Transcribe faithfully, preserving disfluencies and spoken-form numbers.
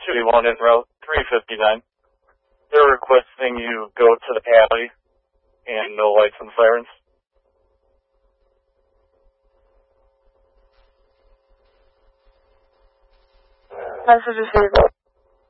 two one in route three fifty-nine. They're requesting you go to the alley and no lights and sirens. Message received.